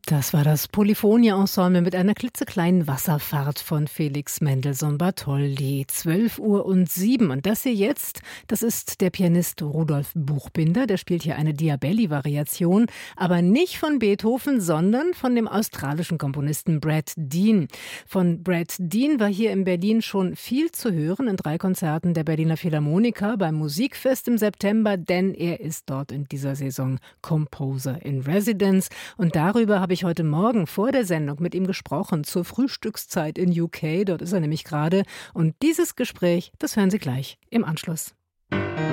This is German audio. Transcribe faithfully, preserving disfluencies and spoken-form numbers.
Das war das Polyphonie-Ensemble mit einer klitzekleinen Wasserfahrt von Felix Mendelssohn Bartholdy. zwölf Uhr und sieben. Und das hier jetzt, das ist der Pianist Rudolf Buchbinder. Der spielt hier eine Diabelli-Variation, aber nicht von Beethoven, sondern von dem australischen Komponisten Brad Dean. Von Brad Dean war hier in Berlin schon viel zu hören in drei Konzerten der Berliner Philharmoniker beim Musikfest im September, denn er ist dort in dieser Saison Composer in Residence. Und darüber habe ich heute Morgen vor der Sendung mit ihm gesprochen, zur Frühstückszeit in U K. Dort ist er nämlich gerade. Und dieses Gespräch, das hören Sie gleich im Anschluss.